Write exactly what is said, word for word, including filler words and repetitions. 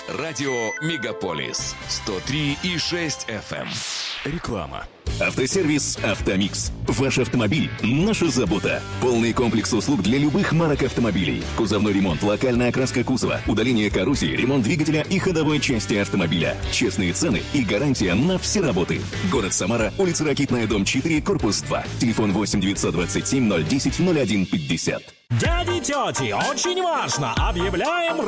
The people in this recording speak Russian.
Радио «Мегаполис» сто три и шесть эф эм. Реклама. Автосервис «Автомикс». Ваш автомобиль – наша забота. Полный комплекс услуг для любых марок автомобилей. Кузовной ремонт, локальная окраска кузова, удаление коррозии, ремонт двигателя и ходовой части автомобиля. Честные цены и гарантия на все работы. Город Самара, улица Ракитная, дом четыре, корпус два. Телефон восемь девятьсот двадцать семь ноль десять ноль один пятьдесят. Дяди, тети, очень важно! Объявляем